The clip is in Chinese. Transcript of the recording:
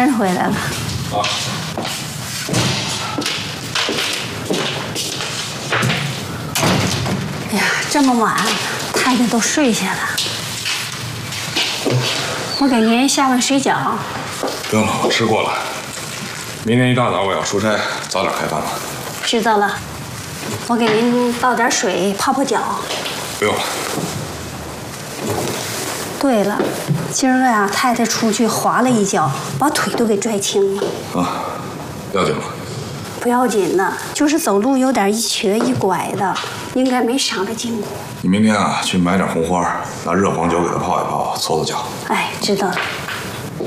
人回来了。 啊。 哎呀，这么晚，太太都睡下了。我给您下碗水饺。 不用了，我吃过了。明天一大早我要出差，早点开饭吧。 知道了。我给您倒点水，泡泡脚。 不用了。 对了，今儿个呀，太太出去滑了一跤，把腿都给拽青了。 啊，要紧吗？ 不要紧的，就是走路有点一瘸一拐的，应该没伤着筋骨。 你明天啊，去买点红花，拿热黄酒给她泡一泡，搓搓脚。 哎，知道了。